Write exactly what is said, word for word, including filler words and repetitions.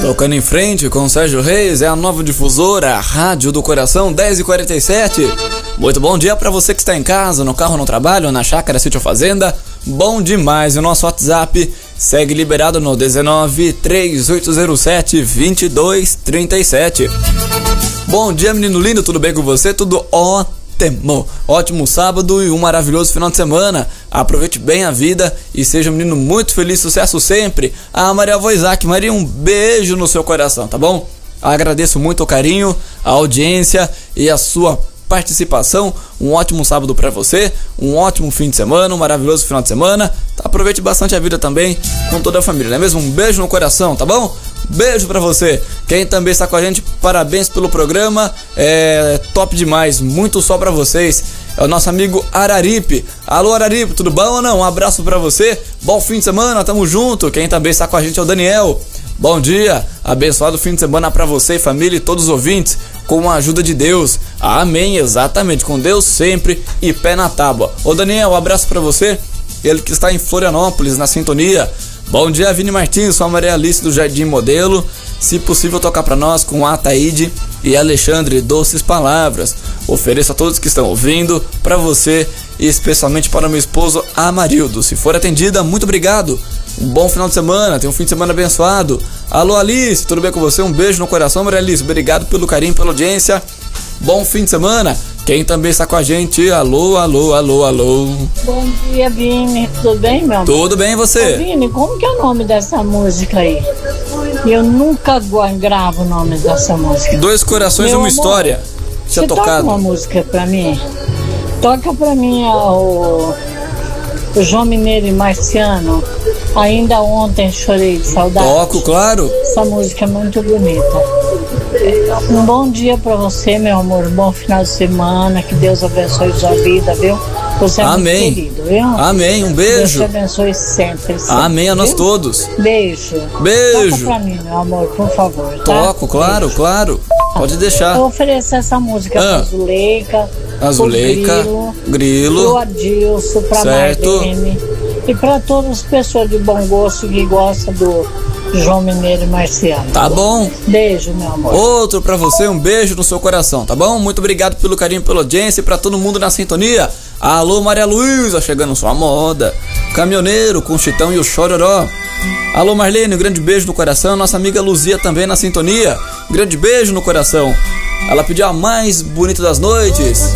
Tocando em frente com o Sérgio Reis, é a nova difusora, a Rádio do Coração, dez e quarenta e sete. Muito bom dia para você que está em casa, no carro, no trabalho, na chácara, sítio ou fazenda. Bom demais, o nosso WhatsApp segue liberado no dezenove, três oito zero sete, vinte e dois trinta e sete. Bom dia, menino lindo, tudo bem com você? Tudo ótimo. Ótimo sábado e um maravilhoso final de semana. Aproveite bem a vida e seja um menino muito feliz, sucesso sempre. A Maria Voisac, Maria, um beijo no seu coração, tá bom? Agradeço muito o carinho, a audiência e a sua participação. Um ótimo sábado pra você, um ótimo fim de semana, um maravilhoso final de semana. Aproveite bastante a vida também com toda a família, não é mesmo? Um beijo no coração, tá bom? Beijo pra você. Quem também está com a gente, parabéns pelo programa, é top demais, muito só pra vocês. É o nosso amigo Araripe. Alô, Araripe, tudo bom ou não? Um abraço pra você, bom fim de semana, tamo junto. Quem também está com a gente é o Daniel. Bom dia, abençoado fim de semana pra você, família e todos os ouvintes, com a ajuda de Deus. Amém, exatamente, com Deus sempre e pé na tábua. Ô Daniel, um abraço pra você, ele que está em Florianópolis, na sintonia. Bom dia, Vini Martins, sou a Maria Alice do Jardim Modelo. Se possível, tocar pra nós com Ataíde e Alexandre, Doces Palavras. Ofereço a todos que estão ouvindo, pra você e especialmente para o meu esposo Amarildo. Se for atendida, muito obrigado. Um bom final de semana, tenha um fim de semana abençoado. Alô, Alice, tudo bem com você? Um beijo no coração, Maria Alice. Obrigado pelo carinho, pela audiência. Bom fim de semana. Quem também está com a gente, alô, alô, alô, alô. Bom dia, Vini. Tudo bem, meu amor? Tudo bem, e você? Ô, Vini, como que é o nome dessa música aí? Eu nunca gravo o nome dessa música. Dois Corações e uma História. Tinha Você tocado. toca uma música pra mim? Toca pra mim o, o João Mineiro e Marciano. Ainda ontem chorei de saudade. Toco, claro. Essa música é muito bonita. Um bom dia pra você, meu amor. Um bom final de semana. Que Deus abençoe sua vida, viu? Você é Amém. muito querido, viu? Amém, um Deus beijo. te abençoe sempre, sempre. Amém a nós viu? todos. Beijo. Beijo. Toca pra mim, meu amor, por favor, tá? Toco, claro, Beijo. claro. Pode deixar. Eu ofereço essa música Ah. pra Zuleika, Azuleika, pro Grilo, Grilo. pro Adilson, pra Certo. Marlene e pra todas as pessoas de bom gosto que gostam do João Mineiro e Marciano. Tá bom. Beijo, meu amor. Outro pra você, um beijo no seu coração, tá bom? Muito obrigado pelo carinho, pela audiência e pra todo mundo na sintonia. Alô, Maria Luísa, chegando sua moda. Caminhoneiro com o Chitão e o Chororó. Alô, Marlene, um grande beijo no coração. Nossa amiga Luzia também na sintonia. Grande beijo no coração. Ela pediu a mais bonita das noites.